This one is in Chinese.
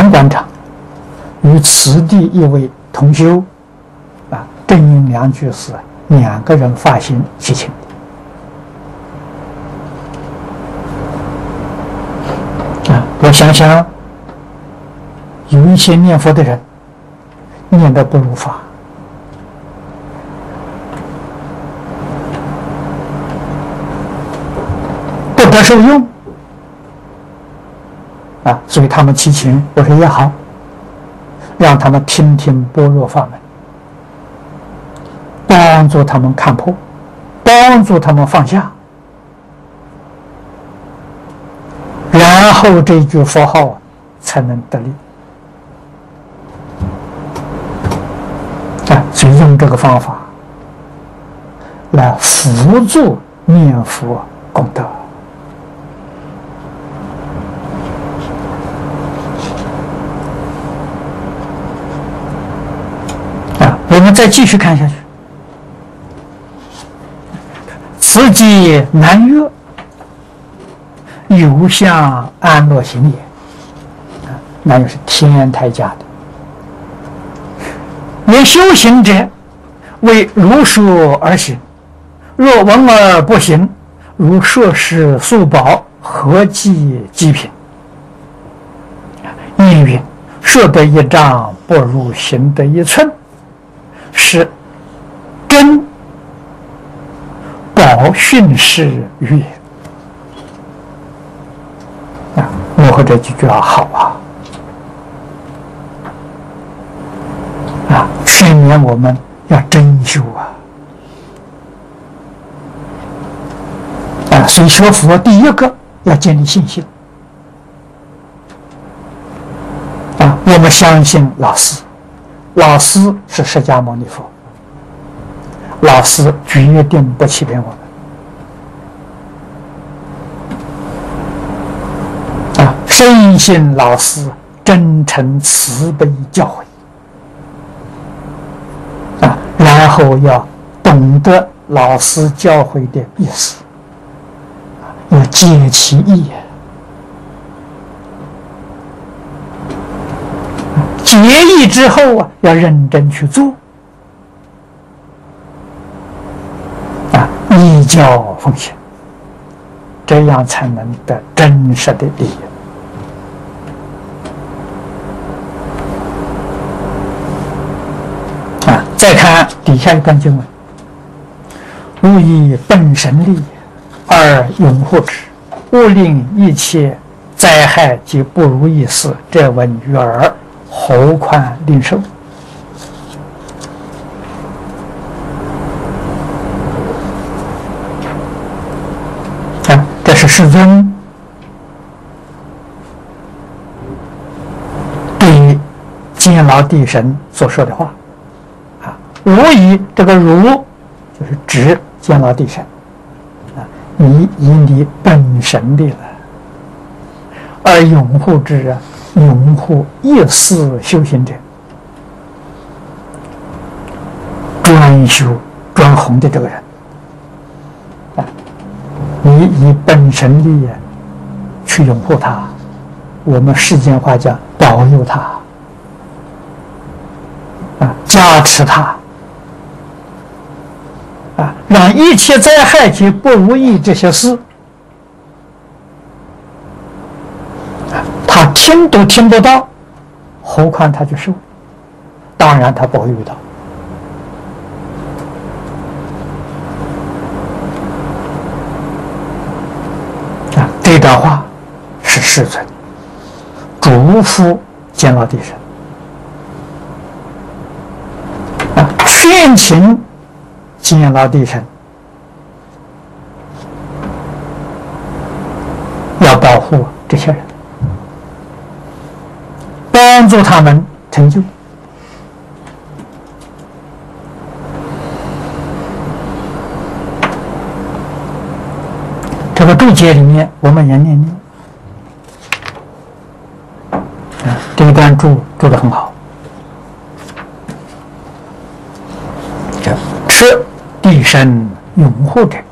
南广场与此地一位同修郑应良居士2个人发心祈请。我想想，有一些念佛的人念得不如法，不得受用所以他们祈请，我说也好，让他们听听般若法门，帮助他们看破，帮助他们放下，然后这句佛号才能得力所以用这个方法来辅助念佛功德我们再继续看下去。此即南岳，有相安乐行也。南岳是天台家的。言修行者，为如说而行；若闻而不行，如摄食素宝，何计极品？应云：摄得1丈，不如行得1寸。是真宝训示语幕后这几句好劝勉我们要真修所以学佛第一个要建立信心我们相信老师，老师是释迦牟尼佛，老师决定不欺骗我们深信老师真诚慈悲教诲然后要懂得老师教诲的意思要解其意解义之后要认真去做依教奉行，这样才能得真实的利益再看底下一段经文：勿以本神力而拥护之，勿令一切灾害及不如意事这闻于耳，何况令受？这是世尊对于监牢地神所说的话如以这个如就是指监牢地神你以你本神力了而拥护之拥护一丝修行者，专修专弘的这个人你以本神力去拥护他，我们世间话讲保佑他加持他让一切灾害及不如意这些事他听都听不到，何况他去受？当然他不会遇到这段话是世尊嘱咐监牢地神劝请监牢地神要保护这些人，帮助他们成就。这个注解里面我们也念念这一段注得很好。持地神拥护者，